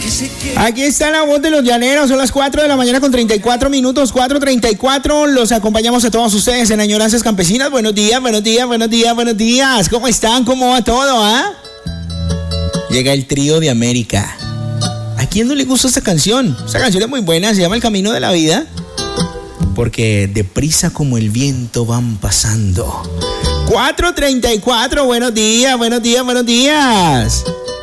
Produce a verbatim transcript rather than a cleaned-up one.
Aquí está la voz de los llaneros, son las cuatro de la mañana con treinta y cuatro minutos, cuatro treinta y cuatro, los acompañamos a todos ustedes en Añoranzas Campesinas. Buenos días, buenos días, buenos días, buenos días, ¿cómo están? ¿Cómo va todo, ah? Llega el trío de América. ¿A quién no le gusta esta canción? Esta canción es muy buena, se llama El Camino de la Vida, porque deprisa como el viento van pasando. cuatro treinta y cuatro, buenos días, buenos días, buenos días.